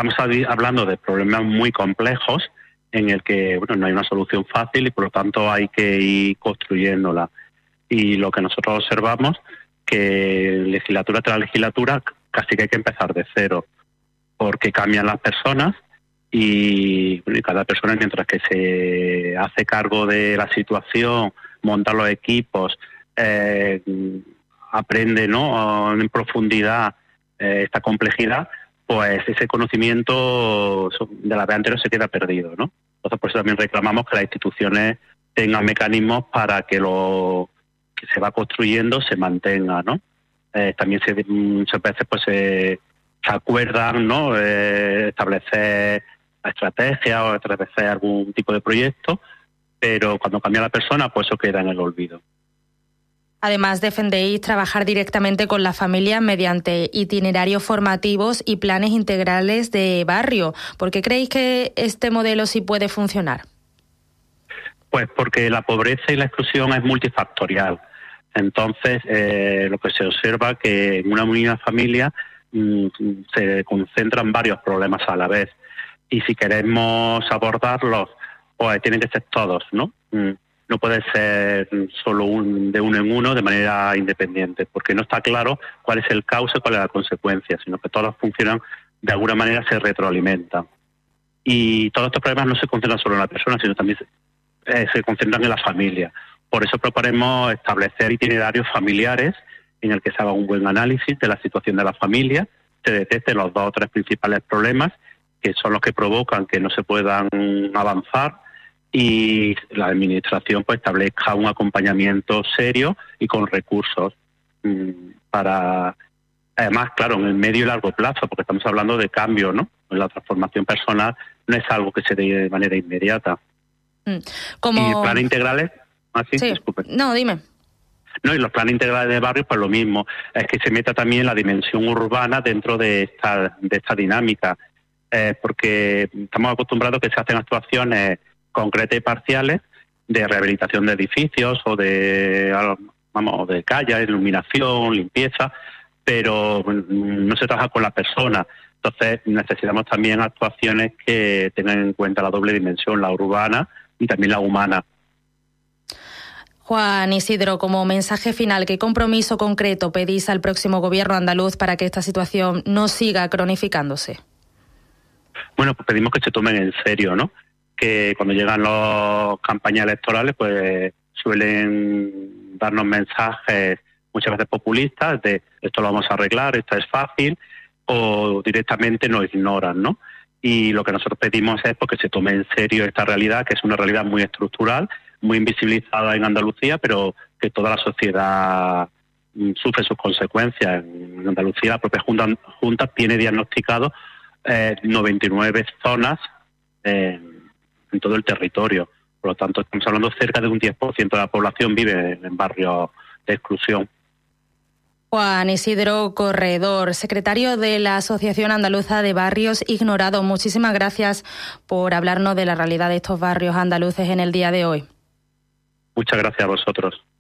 estamos hablando de problemas muy complejos en el que no hay una solución fácil y por lo tanto hay que ir construyéndola. Y lo que nosotros observamos, que legislatura tras legislatura casi que hay que empezar de cero, porque cambian las personas y cada persona, mientras que se hace cargo de la situación, monta los equipos, aprende en profundidad esta complejidad, pues ese conocimiento de la vez anterior se queda perdido, ¿no? Entonces, por eso también reclamamos que las instituciones tengan mecanismos para que lo que se va construyendo se mantenga, ¿no? También muchas veces pues se acuerdan, ¿no? Establecer estrategias o establecer algún tipo de proyecto, pero cuando cambia la persona, pues eso queda en el olvido. Además, defendéis trabajar directamente con las familias mediante itinerarios formativos y planes integrales de barrio. ¿Por qué creéis que este modelo sí puede funcionar? Pues porque la pobreza y la exclusión es multifactorial. Entonces, lo que se observa es que en una misma familia se concentran varios problemas a la vez. Y si queremos abordarlos, pues tienen que ser todos, ¿no? No puede ser solo de uno en uno de manera independiente, porque no está claro cuál es el causa y cuál es la consecuencia, sino que todos funcionan, de alguna manera se retroalimentan. Y todos estos problemas no se concentran solo en la persona, sino también se concentran en la familia. Por eso proponemos establecer itinerarios familiares en el que se haga un buen análisis de la situación de la familia, se detecten los 2 o 3 principales problemas que son los que provocan que no se puedan avanzar, y la administración pues establezca un acompañamiento serio y con recursos para, además, claro, en el medio y largo plazo, porque estamos hablando de cambio, ¿no? La transformación personal no es algo que se dé de manera inmediata. Como... Y planes integrales... Sí. Disculpe. No, dime. No, y los planes integrales de barrio, pues lo mismo, es que se meta también la dimensión urbana dentro de esta dinámica, porque estamos acostumbrados a que se hacen actuaciones concretas y parciales de rehabilitación de edificios o de calles, iluminación, limpieza, pero no se trabaja con la persona. Entonces necesitamos también actuaciones que tengan en cuenta la doble dimensión, la urbana y también la humana. Juan Isidro, como mensaje final, ¿qué compromiso concreto pedís al próximo gobierno andaluz para que esta situación no siga cronificándose? Bueno, pues pedimos que se tomen en serio, ¿no? Que cuando llegan las campañas electorales, pues suelen darnos mensajes muchas veces populistas de esto lo vamos a arreglar, esto es fácil, o directamente nos ignoran, ¿no? Y lo que nosotros pedimos es que se tome en serio esta realidad, que es una realidad muy estructural, muy invisibilizada en Andalucía, pero que toda la sociedad sufre sus consecuencias. En Andalucía la propia Junta tiene diagnosticado 99 zonas en todo el territorio. Por lo tanto, estamos hablando cerca de un 10% de la población vive en barrios de exclusión. Juan Isidro Corredor, secretario de la Asociación Andaluza de Barrios Ignorados, muchísimas gracias por hablarnos de la realidad de estos barrios andaluces en el día de hoy. Muchas gracias a vosotros.